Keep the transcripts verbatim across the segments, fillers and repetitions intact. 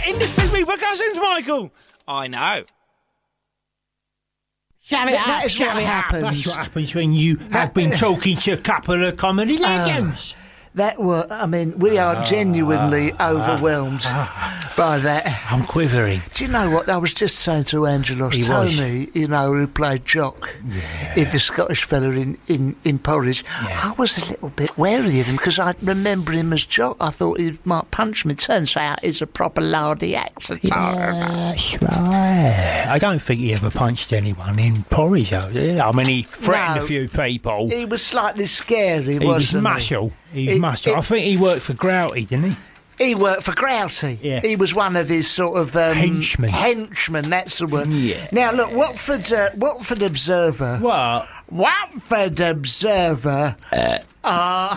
industry's repercussions, Michael. I know. Shut it That- up, that is shut what it up. happens. That's what happens when you have been talking to a couple of comedy legends. That were, I mean, we are genuinely overwhelmed by that. I'm quivering. Do you know what? I was just saying to Angelos, He was. Tony, you know, who played Jock, Yeah. the Scottish fella in, in, in Porridge. Yeah. I was a little bit wary of him because I remember him as Jock. I thought he might punch me. Turns out he's a proper lardy actor. That's right. I don't think he ever punched anyone in Porridge, though. Yeah. I mean, he threatened No. a few people. He was slightly scary, He was wasn't muscle. He was It- muscle. it- I think he worked for Grouty, didn't he? he? He worked for Grouty. Yeah. He was one of his sort of... Um, Henchmen. Henchmen, that's the word. Yeah. Now, look, Watford, uh, Watford Observer... What? Watford Observer uh, are,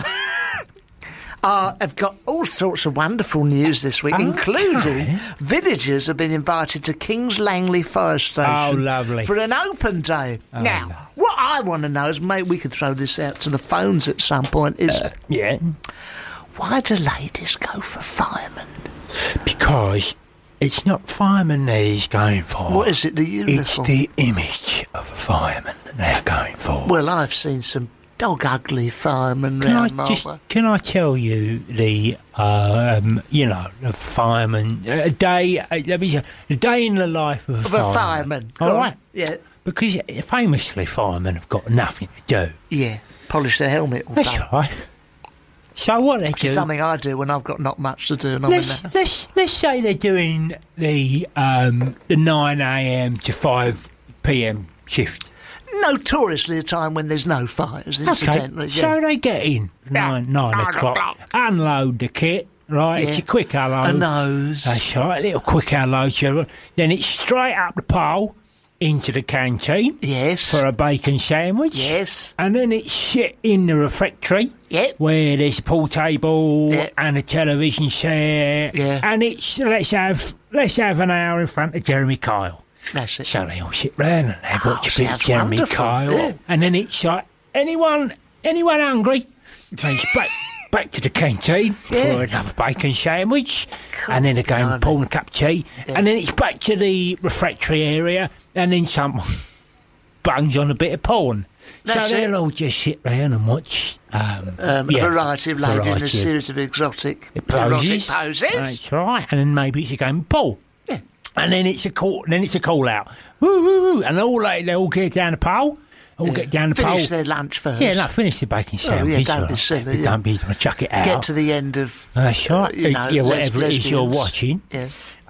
are, have got all sorts of wonderful news this week, Okay. including villagers have been invited to Kings Langley Fire Station Oh, lovely. for an open day. now, lovely. what I want to know is, mate, we could throw this out to the phones at some point, is Yeah. why do ladies go for firemen? Because it's not fireman that he's going for. What is it, the It's uniform? the image of a fireman they're going for. Well, I've seen some dog ugly firemen Can I round my just way. can I tell you the um you know the fireman a day uh, let me say, the day in the life of a Of a fireman. fireman. All Go on. right, Yeah. because famously firemen have got nothing to do. Yeah. Polish their helmet all That's day. right. So what they Which do? is something I do when I've got not much to do and I'm in Let's, that. let's let's say they're doing the um the nine a.m. to five p.m. shift. Notoriously a time when there's no fires, incidentally. Okay, so yeah. they get in nine nine o'clock, unload the kit. Right, it's Yeah. a quick unload. A nose. That's right, a little quick unload. Sharon. Then it's straight up the pole into the canteen Yes. for a bacon sandwich. Yes. And then it's shit in the refectory. Yep. Where there's a pool table Yeah. and a television set. Yeah. And it's let's have let's have an hour in front of Jeremy Kyle. That's it. So they all sit round and they watch a bit of sounds Jeremy wonderful, Kyle. yeah. And then it's like, anyone anyone hungry? So it's back, back to the canteen Yeah. for another bacon sandwich. And then again, blimey. pour a cup of tea. And then it's back to the refectory area. And then someone bangs on a bit of porn. That's so they'll it. all just sit round and watch um, Um, yeah, a variety of ladies in a variety of series of exotic poses. erotic poses. That's right. And then maybe it's a game of pool. Yeah. And then it's a call. Then it's a call out. Woo, woo, woo. And all they, they all get down the pole. All get down the Finish pole. their lunch first. Yeah, no, finish the bacon Oh, yeah, sandwich. don't be right. silly, yeah. Don't be gonna chuck it out. Get to the end of... That's right. you know, yeah, les- whatever it is you're lesbians. watching. Yeah.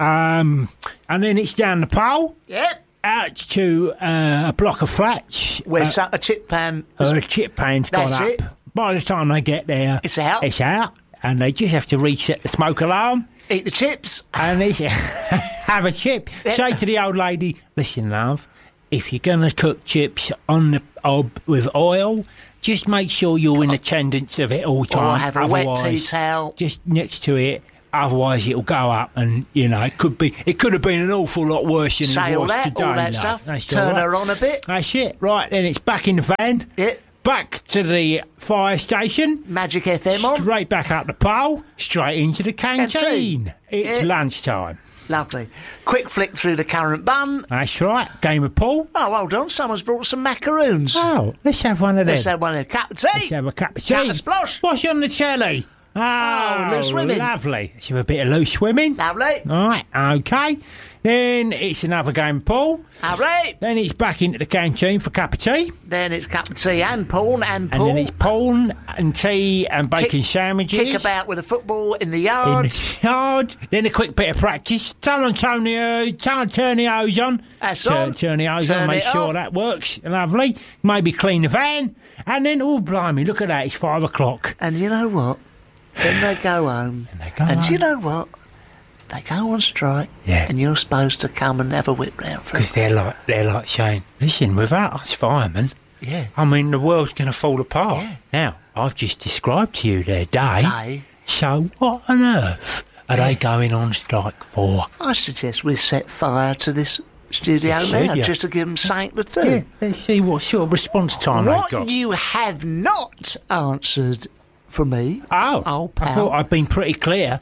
Um, and then it's down the pole. Yep. Out to uh, a block of flats. Where uh, so- a chip pan... a chip pan's gone That's up. it. By the time they get there, It's out. It's out. And they just have to reset the smoke alarm. Eat the chips. And they say, have a chip. Say to the old lady, listen, love, if you're going to cook chips on the ob with oil, just make sure you're in attendance of it all the time. Or have a wet tea Otherwise, towel. just next to it. Otherwise, it'll go up, and you know it could be. It could have been an awful lot worse than Say it all was that, today. all that love. stuff. That's Turn all right. her on a bit. That's it. Right then, it's back in the van. Yeah. Back to the fire station. Magic F M on. Straight back up the pole. Straight into the canteen. Canteen. It's Yeah. lunchtime. Lovely. Quick flick through the current bun. That's right. Game of pool. Oh, hold on. Someone's brought some macaroons. Oh, let's have one of them. Let's have one of a cup of Let's tea. have a cup of tea. Cup of splosh. What's on the telly? Oh, loose swimming. Lovely. Let's have a bit of loose swimming. Lovely. All right, okay. Then it's another game of pool. Lovely. Then it's back into the canteen for a cup of tea. Then it's cup of tea and porn and And pool. then it's porn and tea and bacon Kick- sandwiches. Kick about with a football in the in yard. the yard. Then a quick bit of practice. Turn on Tony, uh, turn, turn the hose on. That's turn, on. Turn the hose Turn on, make it sure off. that works. Lovely. Maybe clean the van. And then, oh, blimey, look at that. It's five o'clock. And you know what? Then they go home. And they go And do you home. know what? They go on strike. Yeah. And you're supposed to come and have a whip round for Because them. they're like, they're like saying, listen, without us firemen, Yeah. I mean, the world's going to fall apart. Yeah. Now, I've just described to you their day. Day. So what on earth are they going on strike for? I suggest we set fire to this studio You now should, yeah. just to give them something to do. Yeah, let's see what sort of response time What they've got. you have not answered for me, Oh, old I pal, thought I'd been pretty clear.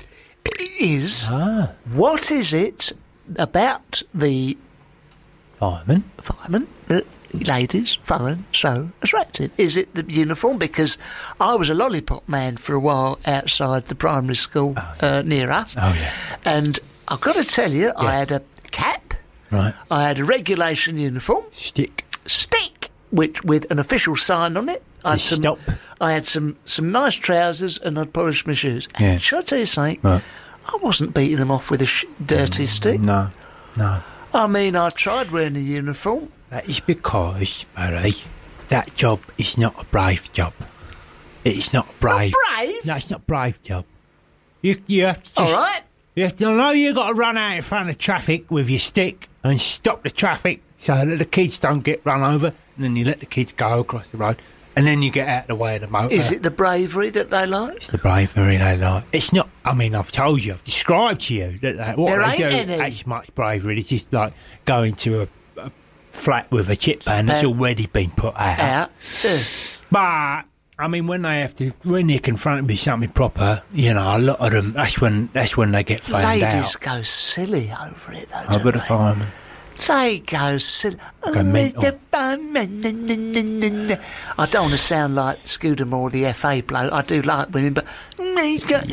is, Ah, what is it about the fireman. firemen that ladies find so attractive? Is it the uniform? Because I was a lollipop man for a while outside the primary school Oh, uh, near us. Oh, yeah. And I've got to tell you, I had a cap, Right. I had a regulation uniform, Stick. stick, which with an official sign on it. I had To some, stop. I had some, some nice trousers and I'd polished my shoes. And Yeah. should I tell you something? Right. I wasn't beating them off with a sh- dirty stick. No, no. I mean, I tried wearing a uniform. That is because, Murray, that job is not a brave job. It's not brave. Brave? No, it's not a brave job. You, you have to just, All right. You have to know you've got to run out in front of traffic with your stick and stop the traffic so that the kids don't get run over, and then you let the kids go across the road, and then you get out of the way of the motor. Is it the bravery that they like? It's the bravery they like. It's not. I mean, I've told you, I've described to you that, that what There they ain't do any. ain't much bravery. It's just like going to a, a flat with a chip pan that's pan. already been put out. Out. Ugh. But I mean, when they have to, when they're confronted with something proper, you know, a lot of them. That's when that's when they get found Ladies out. go silly over it, though. Over don't the they? fireman. They go silly. Go mental. I don't want to sound like Scudamore, the F A bloke. I do like women, but Look at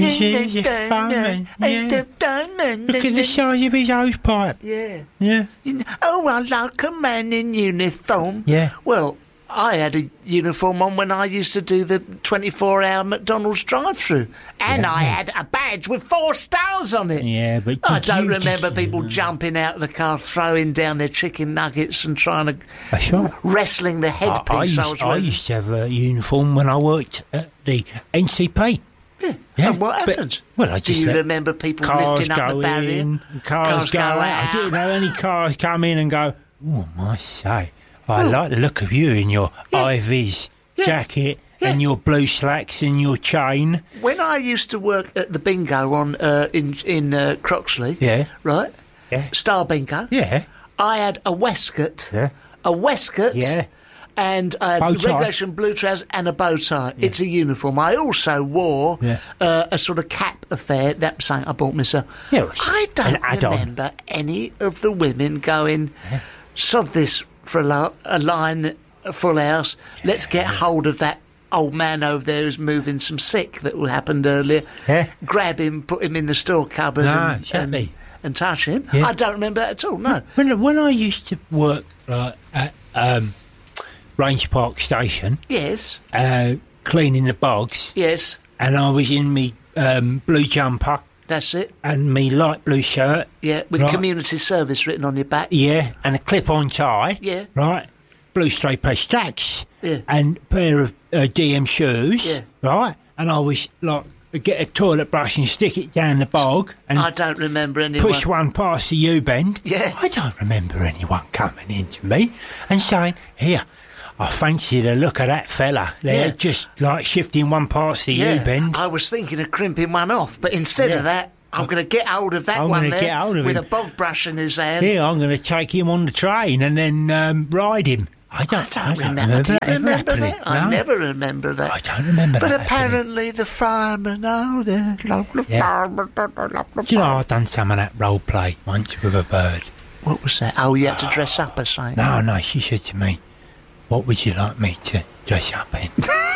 the size of his hose pipe. yeah. Yeah. You know, oh, I like a man in uniform. Yeah. Well, I had a uniform on when I used to do the twenty-four hour McDonald's drive-through, and I had a badge with four stars on it. Yeah, but I did don't you remember just- people jumping out of the car, throwing down their chicken nuggets and trying to That's right. wrestling the I, I, headpiece. I, used, was I wearing. used to have a uniform when I worked at the N C P. Yeah. Yeah, And what but- happened? well, I Do just you let remember people Cars lifting up go the barrier? in, cars, Cars go, go out. out. I didn't know any cars come in and go, oh, I must say, I like the look of you in your Yeah. Ivy's Yeah. jacket Yeah. and your blue slacks and your chain. When I used to work at the bingo on uh, in in uh, Croxley, Yeah. right, Yeah. Star Bingo, Yeah. I had a waistcoat, Yeah. a waistcoat, Yeah. and I Bow had tie. regulation blue trousers and a bow tie. It's a uniform. I also wore Yeah. uh, a sort of cap affair. That was something I bought myself. Yeah, well, I don't an add-on. remember any of the women going, sod this for a, lo- a line, a full house. Let's get hold of that old man over there who's moving some sick that happened earlier. Yeah. Grab him, put him in the store cupboard No, and, and, certainly. and touch him. Yeah. I don't remember that at all, no. When, when I used to work like, at um, Range Park Station, Yes, uh, cleaning the bogs, yes, and I was in me um, blue jumper that's it. and me light blue shirt, Yeah, with Right. community service written on your back. yeah, and a clip-on tie, Yeah. right, blue straight pair stacks, Yeah. and a pair of uh, D M shoes, Yeah. right, and I was like, get a toilet brush and stick it down the bog and I don't remember anyone. push one past the U-bend. Yeah. I don't remember anyone coming into me and saying, here, I fancy the look of that fella. They're Yeah. just like shifting one past the Yeah, U-bend. I was thinking of crimping one off, but instead Yeah. of that, I'm going to get hold of that I'm one gonna there get hold of with him. a bog brush in his hand. Here, I'm going to take him on the train and then um, ride him. I I don't, don't, remember. Do you that ever remember happening. that? I No. never remember that. I don't remember But that happening. apparently the firemen, oh, they're lovely. Yeah. Do you know, I've done some of that role play once with a bird. What was that? Oh, you had to dress up or something? No, no, she said to me, what would you like me to dress up in?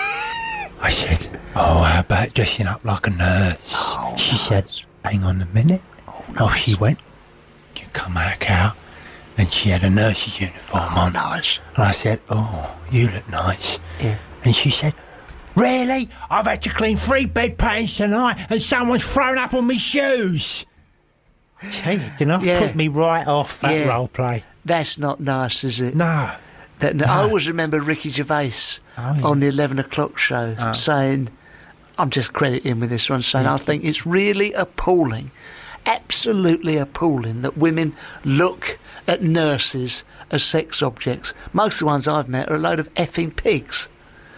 I said, oh, how about dressing up like a nurse? Oh, she said, hang on a minute. Off she went. You come back out. And she had a nurse's uniform Oh, on. nice. And I said, oh, you look nice. Yeah. And she said, really? I've had to clean three bedpans tonight and someone's thrown up on me shoes. Gee, did not Yeah. put me right off that Yeah. role play. That's not nice, is it? No. That, I always remember Ricky Gervais Oh, yeah. on the eleven o'clock show saying, I'm just crediting with this one, saying, I think it's really appalling, absolutely appalling that women look at nurses as sex objects. Most of the ones I've met are a load of effing pigs.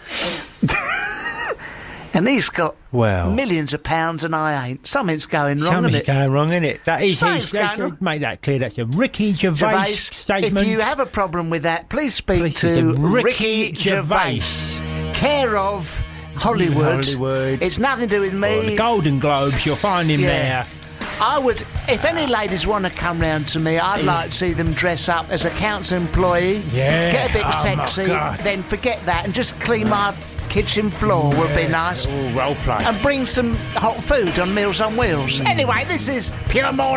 And he's got Well. millions of pounds and I ain't. Something's going wrong, Something's isn't it? going wrong, isn't it? That is Something's his, that's going a, on. make that clear. That's a Ricky Gervais, Gervais, statement. if you have a problem with that, please speak Please, to it's a Ricky, Ricky Gervais, Gervais. care of Hollywood. Hollywood. It's nothing to do with Or me. the Golden Globes, you'll find him Yeah. there. I would, if any ladies want to come round to me, I'd like to see them dress up as a council employee. Yeah. Get a bit Oh, my sexy, God. then forget that and just clean my kitchen floor would be nice. All role play. And bring some hot food on Meals on Wheels. Anyway, this is Pure Morning.